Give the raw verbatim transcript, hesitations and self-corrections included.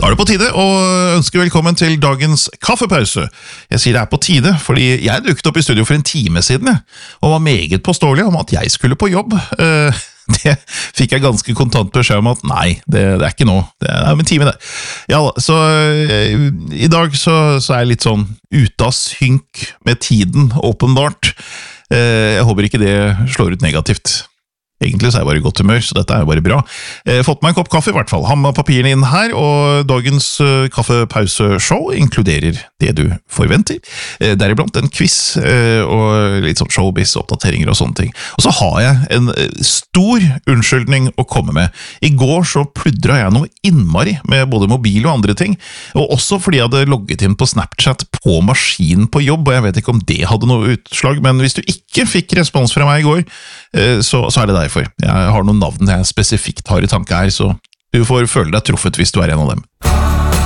Da er det på tide å ønske velkommen til dagens kaffepause. Jeg sier det er på tide, fordi jeg dukket opp i studio for en time siden, jeg, og var meget påståelig om at jeg skulle på jobb. Uh, det fikk jeg ganske kontant beskjed om at nei, det, det er ikke nå. Det er om en time det. Ja, så uh, i dag så, så er jeg litt sånn ute av synk med tiden, åpenbart. Uh, jeg håper ikke det slår ut negativt. Egentlig så er jeg bare i godt humør, så dette er jo bare bra. Eh, fått meg en kopp kaffe i hvert fall. Ha med papirene inn her, og dagens uh, kaffepauseshow inkluderer det du forventer. Eh, deriblant en quiz eh, og litt sånn showbiz, oppdateringer og sånne ting. Og så har jeg en uh, stor unnskyldning å komme med. I går så pludret jeg noe innmari med både mobil og andre ting, og også fordi jeg hadde logget inn på Snapchat på maskinen på jobb, og jeg vet ikke om det hadde noe utslag, men hvis du ikke fikk respons fra meg i går, eh, så, så er det der. For. Jeg har noen navn jeg spesifikt har i tanke her, så du får føle deg truffet hvis du er en av dem.